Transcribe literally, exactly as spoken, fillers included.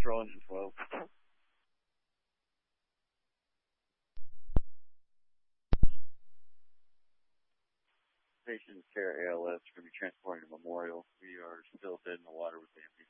Control engine twelve. Patient Care A L S going to be transporting to Memorial. We are still dead in the water with the ambulance.